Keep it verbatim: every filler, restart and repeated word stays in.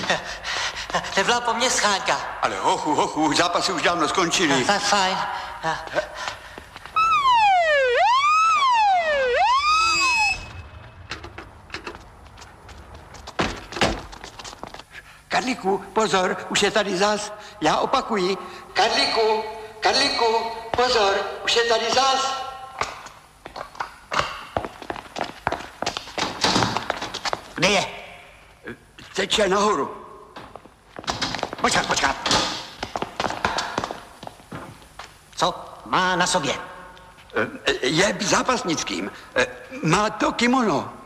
Nevolá po mně Scháňka. Ale hochu, hochu, zápasy už dávno skončily. Tak fajn. Karlíku, pozor, už je tady zas. Já opakuji. Karlíku, Karlíku, pozor, už je tady zas. Kde je? Teče nahoru. Počkat, počkat. Co má na sobě? Je zápasnickým. Má to kimono.